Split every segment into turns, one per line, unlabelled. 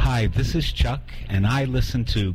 Hi, this is Chuck, and I listen to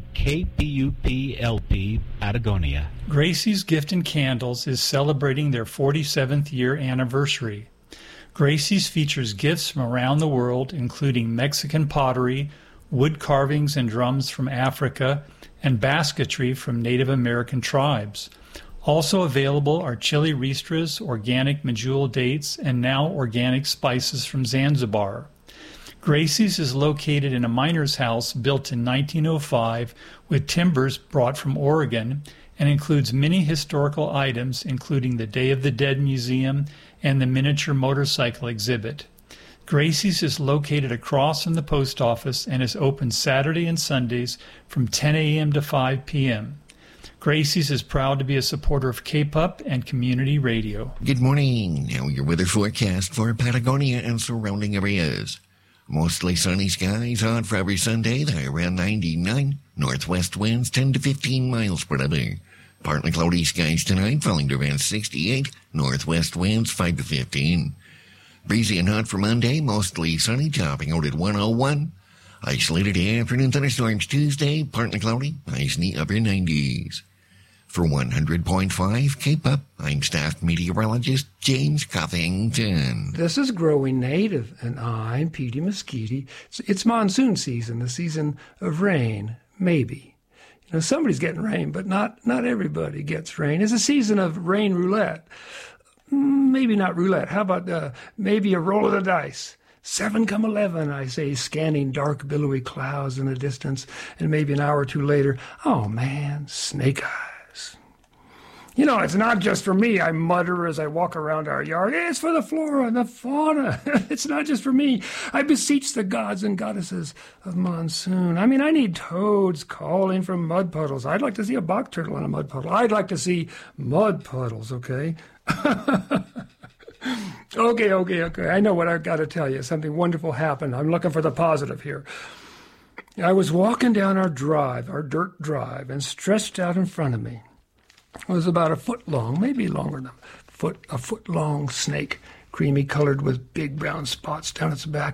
KPUP-LP Patagonia.
Gracie's Gift and Candles is celebrating their 47th year anniversary. Gracie's features gifts from around the world, including Mexican pottery, wood carvings and drums from Africa, and basketry from Native American tribes. Also available are chili ristras, organic medjool dates, and now organic spices from Zanzibar. Gracie's is located in a miner's house built in 1905 with timbers brought from Oregon and includes many historical items, including the Day of the Dead Museum and the miniature motorcycle exhibit. Gracie's is located across from the post office and is open Saturday and Sundays from 10 a.m. to 5 p.m. Gracie's is proud to be a supporter of KPUP and community radio.
Good morning. Now your weather forecast for Patagonia and surrounding areas. Mostly sunny skies on for every Sunday, the high around 99. Northwest winds 10 to 15 miles per hour. Partly cloudy skies tonight, falling to around 68. Northwest winds 5 to 15. Breezy and hot for Monday, mostly sunny, topping out at 101. Isolated afternoon thunderstorms Tuesday, partly cloudy, highs in the upper 90s. For 100.5 KPUP, I'm staff meteorologist James Coffington.
This is Growing Native, and I'm Petey Mesquite. It's monsoon season, the season of rain, maybe. You know, somebody's getting rain, but not everybody gets rain. It's a season of rain roulette. Maybe not roulette. How about maybe a roll of the dice? 7 come 11, I say, scanning dark, billowy clouds in the distance, and maybe an hour or two later, oh man, snake eyes. You know, it's not just for me, I mutter as I walk around our yard. It's for the flora and the fauna. It's not just for me. I beseech the gods and goddesses of monsoon. I mean, I need toads calling from mud puddles. I'd like to see a box turtle in a mud puddle. I'd like to see mud puddles, okay? Okay. I know what I've got to tell you. Something wonderful happened. I'm looking for the positive here. I was walking down our drive, our dirt drive, and stretched out in front of me was about a foot long, maybe longer than a foot long snake, creamy colored with big brown spots down its back.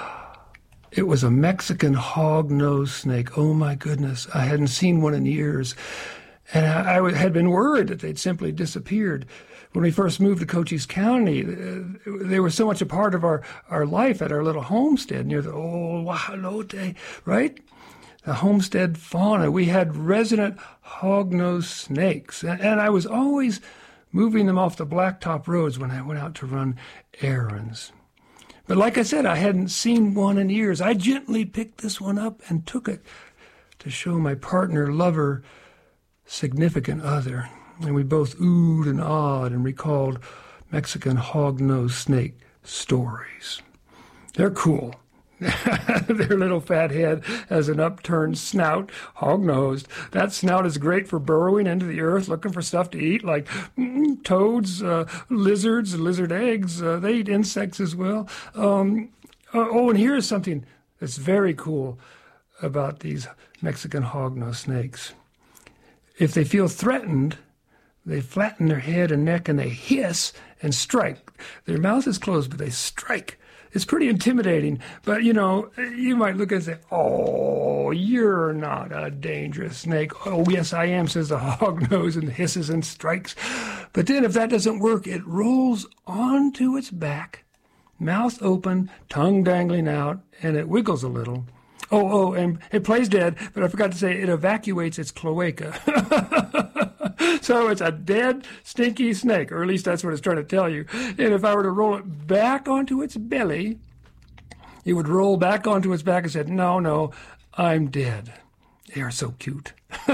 It was a Mexican hog-nosed snake. Oh my goodness, I hadn't seen one in years. And I had been worried that they'd simply disappeared. When we first moved to Cochise County, they were so much a part of our life at our little homestead near the old Wahalote, right? The homestead fauna. We had resident hog-nosed snakes, and I was always moving them off the blacktop roads when I went out to run errands. But like I said, I hadn't seen one in years. I gently picked this one up and took it to show my partner, lover, significant other. And we both oohed and awed and recalled Mexican hog-nosed snake stories. They're cool. Their little fat head has an upturned snout, hog-nosed. That snout is great for burrowing into the earth, looking for stuff to eat, like toads, lizards, lizard eggs. They eat insects as well. And here's something that's very cool about these Mexican hog-nosed snakes. If they feel threatened, they flatten their head and neck and they hiss and strike. Their mouth is closed, but they strike. It's pretty intimidating, but, you know, you might look and say, oh, you're not a dangerous snake. Oh, yes, I am, says the hog-nose and hisses and strikes. But then if that doesn't work, it rolls onto its back, mouth open, tongue dangling out, and it wiggles a little. Oh, and it plays dead, but I forgot to say it evacuates its cloaca. So it's a dead, stinky snake, or at least that's what it's trying to tell you. And if I were to roll it back onto its belly, it would roll back onto its back and said, no, I'm dead. They are so cute.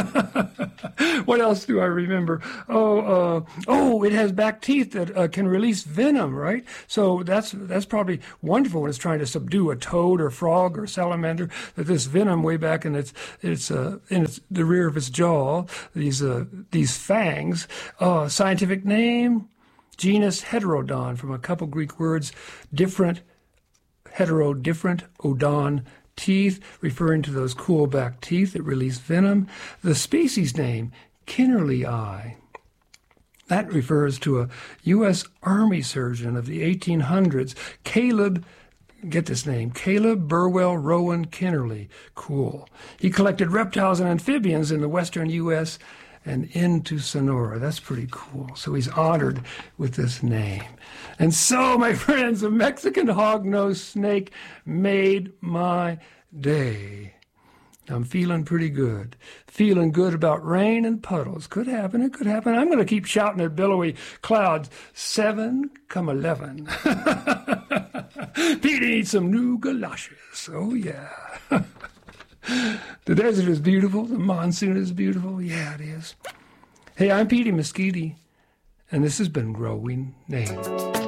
What else do I remember? It has back teeth that can release venom, right? So that's probably wonderful when it's trying to subdue a toad or frog or salamander. That this venom way back in the rear of its jaw, these fangs. Scientific name, genus Heterodon, from a couple Greek words, different, odon. Teeth, referring to those cool back teeth that release venom. The species name, Kinnerlii. That refers to a U.S. Army surgeon of the 1800s, Caleb get this name, Caleb Burwell Rowan Kennerly. Cool. He collected reptiles and amphibians in the western U.S. and into Sonora. That's pretty cool. So he's honored with this name. And so, my friends, a Mexican hognose snake made my day. I'm feeling pretty good. Feeling good about rain and puddles. Could happen. It could happen. I'm going to keep shouting at billowy clouds. 7-11. Petey needs some new galoshes. Oh, yeah. The desert is beautiful. The monsoon is beautiful. Yeah, it is. Hey, I'm Petey Mesquite, and this has been Growing Native.